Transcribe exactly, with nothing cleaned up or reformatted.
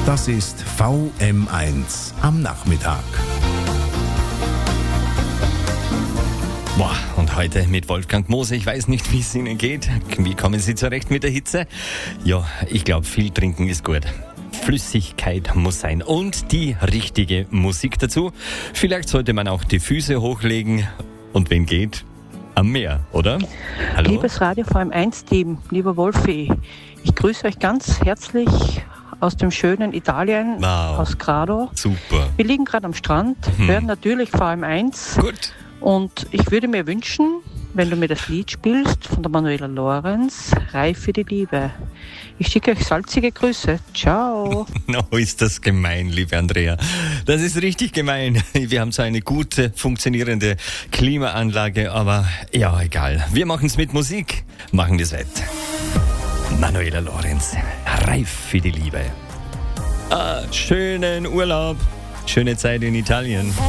Das ist V M eins am Nachmittag. Boah, und heute mit Wolfgang Moser. Ich weiß nicht, wie es Ihnen geht. Wie kommen Sie zurecht mit der Hitze? Ja, ich glaube, viel trinken ist gut. Flüssigkeit muss sein und die richtige Musik dazu. Vielleicht sollte man auch die Füße hochlegen und wenn geht, am Meer, oder? Hallo? Liebes Radio V M eins Team, lieber Wolfi, ich grüße euch ganz herzlich aus dem schönen Italien, Wow. aus Grado. Super. Wir liegen gerade am Strand, Mhm. hören natürlich V M eins. Gut. Und ich würde mir wünschen, wenn du mir das Lied spielst von der Manuela Lorenz, Reif für die Liebe. Ich schicke euch salzige Grüße. Ciao. No, ist das gemein, liebe Andrea. Das ist richtig gemein. Wir haben so eine gute, funktionierende Klimaanlage, aber ja, egal. Wir machen es mit Musik, machen das Wett. Manuela Lorenz, Reif für die Liebe. Ah, schönen Urlaub, schöne Zeit in Italien.